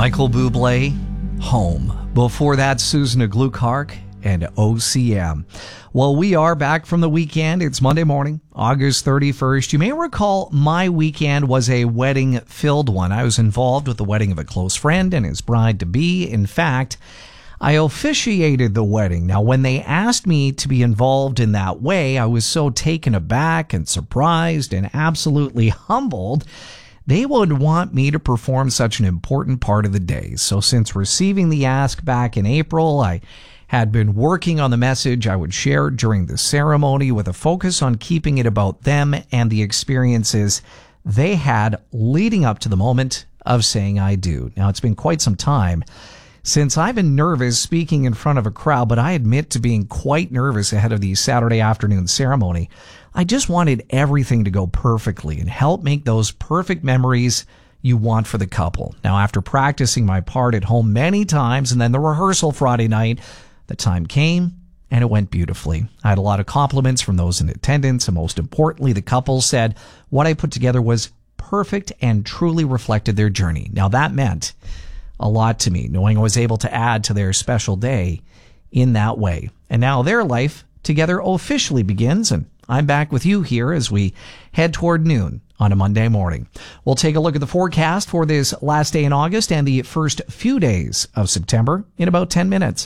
Michael Bublé, Home. Before that, Susan Glukark and OCM. Well, we are back from the weekend. It's Monday morning, August 31st. You may recall my weekend was a wedding-filled one. I was involved with the wedding of a close friend and his bride-to-be. In fact, I officiated the wedding. Now, when they asked me to be involved in that way, I was so taken aback and surprised and absolutely humbled. They would want me to perform such an important part of the day. So since receiving the ask back in April, I had been working on the message I would share during the ceremony with a focus on keeping it about them and the experiences they had leading up to the moment of saying I do. Now, it's been quite some time since I've been nervous speaking in front of a crowd, but I admit to being quite nervous ahead of the Saturday afternoon ceremony. I just wanted everything to go perfectly and help make those perfect memories you want for the couple. Now, after practicing my part at home many times and then the rehearsal Friday night, the time came and it went beautifully. I had a lot of compliments from those in attendance, and most importantly, the couple said what I put together was perfect and truly reflected their journey. Now, that meant a lot to me, knowing I was able to add to their special day in that way. And now their life together officially begins, and I'm back with you here as we head toward noon on a Monday morning. We'll take a look at the forecast for this last day in August and the first few days of September in about 10 minutes.